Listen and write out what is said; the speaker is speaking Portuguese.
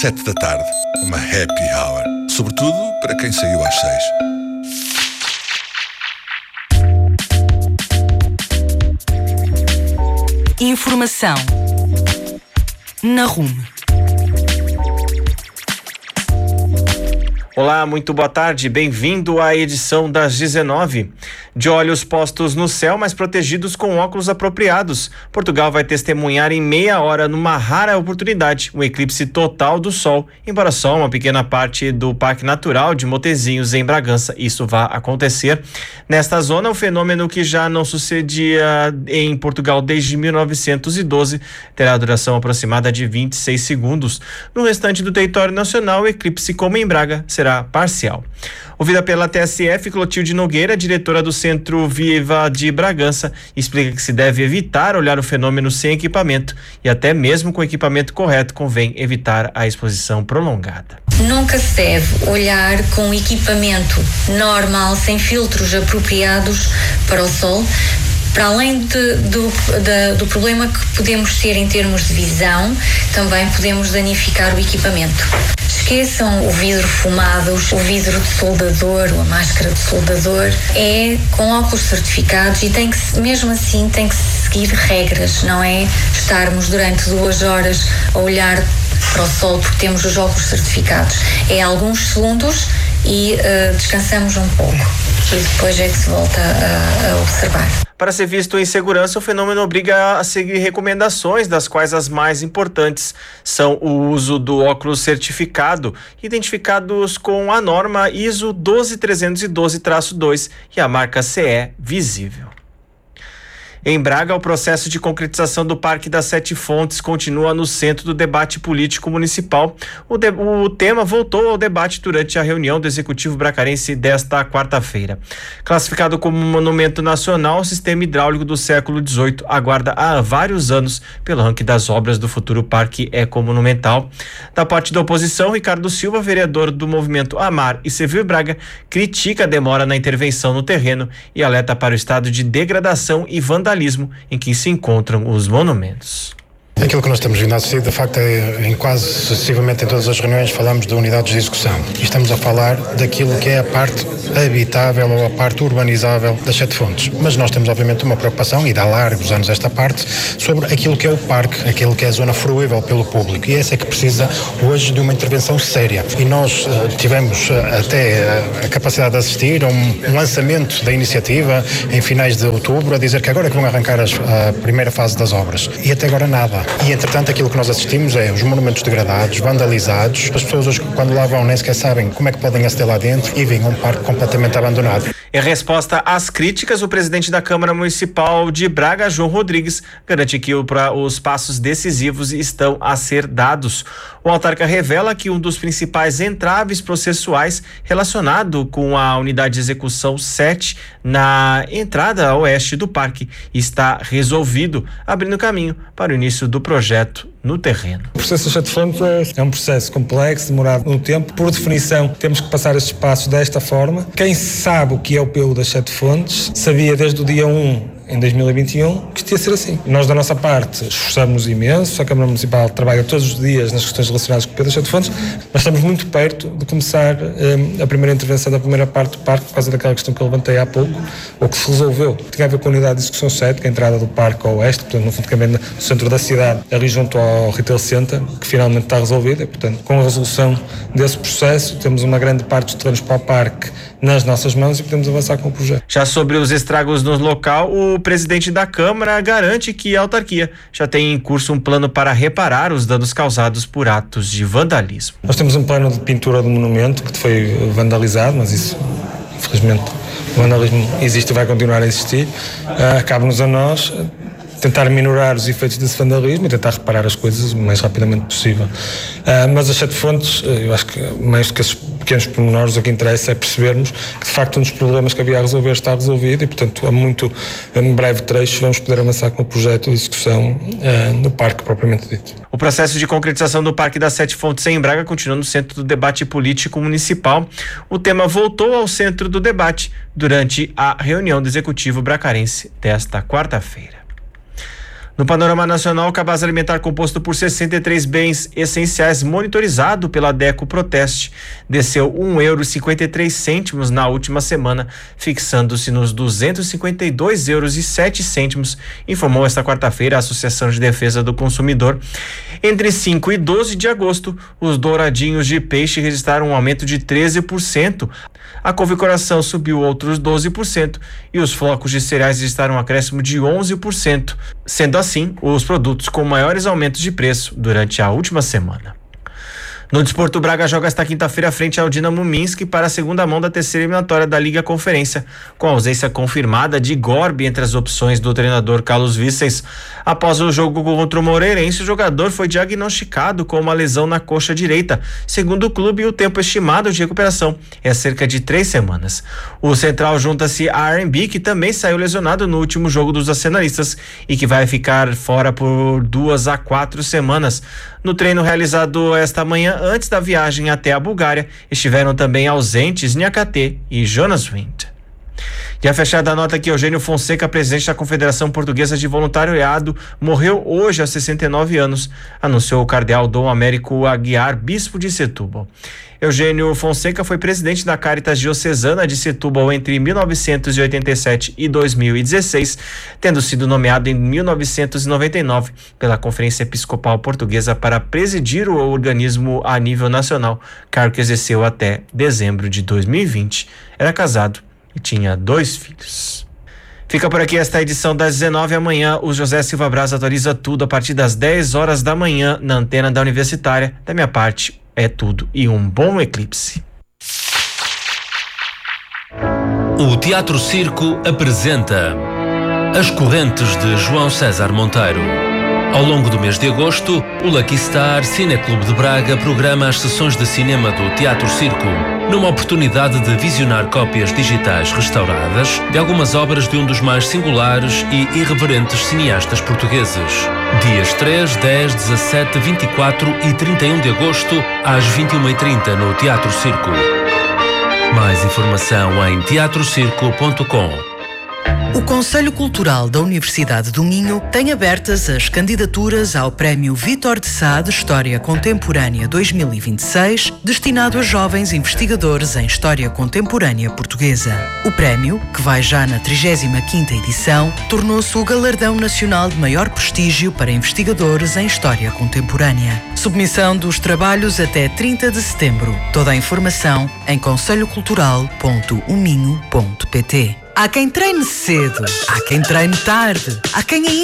7 da tarde. Uma happy hour. Sobretudo para quem saiu às 6. Informação na RUM. Olá, muito boa tarde, bem-vindo à edição das 19. De olhos postos no céu, mas protegidos com óculos apropriados, Portugal vai testemunhar em meia hora, numa rara oportunidade, um eclipse total do Sol, embora só uma pequena parte do Parque Natural de Motezinhos, em Bragança, isso vai acontecer. Nesta zona, o fenômeno que já não sucedia em Portugal desde 1912 terá duração aproximada de 26 segundos. No restante do território nacional, o eclipse, como em Braga, será parcial. Ouvida pela TSF, Clotilde Nogueira, diretora do Centro Viva de Bragança, explica que se deve evitar olhar o fenômeno sem equipamento e até mesmo com o equipamento correto convém evitar a exposição prolongada. Nunca se deve olhar com equipamento normal, sem filtros apropriados para o sol, para além do problema que podemos ter em termos de visão, também podemos danificar o equipamento. Esqueçam o vidro fumado, o vidro de soldador, ou a máscara de soldador. É com óculos certificados e mesmo assim tem que seguir regras, não é estarmos durante 2 horas a olhar para o sol porque temos os óculos certificados. É alguns segundos e descansamos um pouco e depois é que se volta a observar. Para ser visto em segurança, o fenômeno obriga a seguir recomendações, das quais as mais importantes são o uso do óculos certificado, identificados com a norma ISO 12312-2 e a marca CE visível. Em Braga, o processo de concretização do Parque das 7 Fontes continua no centro do debate político municipal. O tema voltou ao debate durante a reunião do Executivo bracarense desta quarta-feira. Classificado como monumento nacional, o sistema hidráulico do século XVIII aguarda há vários anos pelo ranking das obras do futuro Parque Ecomonumental. Da parte da oposição, Ricardo Silva, vereador do movimento Amar e Servir Braga, critica a demora na intervenção no terreno e alerta para o estado de degradação e vandalismo em que se encontram os monumentos. Aquilo que nós temos vindo a assistir, de facto, em quase sucessivamente em todas as reuniões falamos de unidades de execução e estamos a falar daquilo que é a parte habitável ou a parte urbanizável das 7 Fontes. Mas nós temos obviamente uma preocupação, e dá largos anos esta parte, sobre aquilo que é o parque, aquilo que é a zona fruível pelo público, e essa é que precisa hoje de uma intervenção séria. E nós tivemos até a capacidade de assistir a um lançamento da iniciativa em finais de outubro, a dizer que agora é que vão arrancar a primeira fase das obras. E até agora nada. E, entretanto, aquilo que nós assistimos é os monumentos degradados, vandalizados. As pessoas hoje, quando lá vão, nem sequer sabem como é que podem aceder lá dentro e vêm um parque completamente abandonado. Em resposta às críticas, o presidente da Câmara Municipal de Braga, João Rodrigues, garante que os passos decisivos estão a ser dados. O autarca revela que um dos principais entraves processuais relacionado com a unidade de execução 7 na entrada oeste do parque está resolvido, abrindo caminho para o início do projeto no terreno. O processo das 7 Fontes é um processo complexo, demorado no tempo. Por definição, temos que passar estes passos desta forma. Quem sabe o que é o PU das 7 Fontes sabia desde o dia 1 em 2021 que isto ia ser assim. Nós, da nossa parte, esforçamos imenso. A Câmara Municipal trabalha todos os dias nas questões relacionadas com o PU das 7 Fontes, mas estamos muito perto de começar a primeira intervenção da primeira parte do parque por causa daquela questão que eu levantei há pouco, ou que se resolveu. Tinha a ver com a unidade de execução 7, que é a entrada do parque ao oeste, portanto, no fundo, também no centro da cidade, ali junto ao Retail Center, que finalmente está resolvida. Portanto, com a resolução desse processo, temos uma grande parte dos terrenos para o parque nas nossas mãos e podemos avançar com o projeto. Já sobre os estragos no local, o presidente da Câmara garante que a autarquia já tem em curso um plano para reparar os danos causados por atos de vandalismo. Nós temos um plano de pintura do monumento que foi vandalizado, mas isso, infelizmente, o vandalismo existe e vai continuar a existir. Cabe-nos a nós tentar minorar os efeitos desse vandalismo e tentar reparar as coisas o mais rapidamente possível. Mas as 7 Fontes, eu acho que mais do que esses pequenos pormenores, o que interessa é percebermos que, de facto, um dos problemas que havia a resolver está resolvido e, portanto, a muito breve trecho vamos poder avançar com o projeto de execução no parque propriamente dito. O processo de concretização do Parque das 7 Fontes em Braga continua no centro do debate político municipal. O tema voltou ao centro do debate durante a reunião do Executivo bracarense desta quarta-feira. No panorama nacional, o cabaz alimentar composto por 63 bens essenciais monitorizado pela DECO Proteste desceu €1,53 na última semana, fixando-se nos €252,07, informou esta quarta-feira a Associação de Defesa do Consumidor. Entre 5 e 12 de agosto, os douradinhos de peixe registraram um aumento de 13%, a couve-coração subiu outros 12% e os flocos de cereais registraram um acréscimo de 11%, sendo assim os produtos com maiores aumentos de preço durante a última semana. No desporto, o Braga joga esta quinta-feira frente ao Dinamo Minsk para a segunda mão da terceira eliminatória da Liga Conferência, com a ausência confirmada de Gorbi entre as opções do treinador Carlos Vicens. Após o jogo contra o Moreirense, o jogador foi diagnosticado com uma lesão na coxa direita. Segundo o clube, o tempo estimado de recuperação é cerca de 3 semanas. O central junta-se a R&B, que também saiu lesionado no último jogo dos arsenalistas e que vai ficar fora por 2 a 4 semanas. No treino realizado esta manhã, antes da viagem até a Bulgária, estiveram também ausentes Niakate e Jonas Wind. E a fechada nota aqui, Eugênio Fonseca, presidente da Confederação Portuguesa de Voluntariado, morreu hoje aos 69 anos, anunciou o cardeal Dom Américo Aguiar, bispo de Setúbal. Eugênio Fonseca foi presidente da Caritas Diocesana de Setúbal entre 1987 e 2016, tendo sido nomeado em 1999 pela Conferência Episcopal Portuguesa para presidir o organismo a nível nacional, cargo que exerceu até dezembro de 2020. Era casado e tinha 2 filhos. Fica por aqui esta edição das 19 amanhã. O José Silva Braz atualiza tudo a partir das 10 horas da manhã na antena da Universitária. Da minha parte, é tudo e um bom eclipse. O Teatro Circo apresenta As Correntes de João César Monteiro. Ao longo do mês de agosto, o Lucky Star Cineclube de Braga programa as sessões de cinema do Teatro Circo, numa oportunidade de visionar cópias digitais restauradas de algumas obras de um dos mais singulares e irreverentes cineastas portugueses. Dias 3, 10, 17, 24 e 31 de agosto, às 21h30 no Teatro Circo. Mais informação em teatrocirco.com. O Conselho Cultural da Universidade do Minho tem abertas as candidaturas ao Prémio Vítor de Sá de História Contemporânea 2026, destinado a jovens investigadores em História Contemporânea Portuguesa. O prémio, que vai já na 35ª edição, tornou-se o galardão nacional de maior prestígio para investigadores em História Contemporânea. Submissão dos trabalhos até 30 de setembro. Toda a informação em conselhocultural.uminho.pt. Há quem treine cedo, há quem treine tarde, há quem ainda